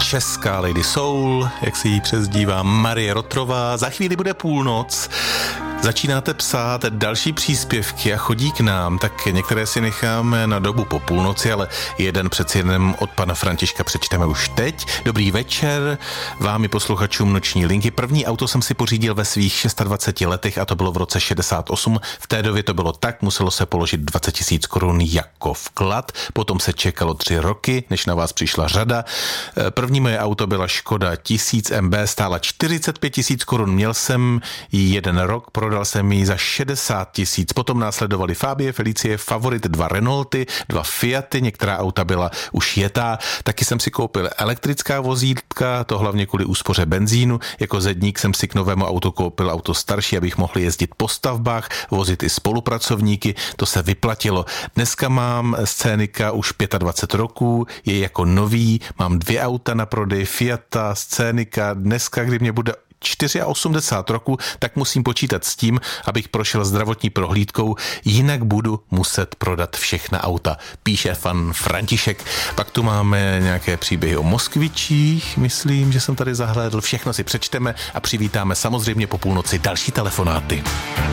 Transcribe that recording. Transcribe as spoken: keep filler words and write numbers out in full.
česká Lady Soul, jak se jí přezdívá Marie Rotrová. Za chvíli bude půlnoc. Začínáte psát další příspěvky a chodí k nám, tak některé si necháme na dobu po půlnoci, ale jeden přeci jenom od pana Františka přečteme už teď. Dobrý večer, vám i posluchačům Noční linky. První auto jsem si pořídil ve svých dvaceti šesti letech a to bylo v roce šedesát osm. V té době to bylo tak, muselo se položit dvacet tisíc korun jako vklad, potom se čekalo tři roky, než na vás přišla řada. První moje auto byla Škoda tisíc M B, stála čtyřicet pět tisíc korun, měl jsem ji jeden rok, prodal jsem ji za šedesát tisíc, potom následovali Fabie, Felicie, Favorit, dva Renaulty, dva Fiaty, některá auta byla už jetá, taky jsem si koupil elektrická vozítka, to hlavně kvůli úspoře benzínu, jako zedník jsem si k novému autu koupil auto starší, abych mohl jezdit po stavbách, vozit i spolupracovníky, to se vyplatilo. Dneska mám Scénika už dvacet pět roků, je jako nový, mám dvě auta na prodej, Fiata, Scénika, dneska, kdy mě bude osmdesát čtyři roku, tak musím počítat s tím, abych prošel zdravotní prohlídkou, jinak budu muset prodat všechna auta, píše fan František. Pak tu máme nějaké příběhy o Moskvičích, myslím, že jsem tady zahlédl, všechno si přečteme a přivítáme samozřejmě po půlnoci další telefonáty.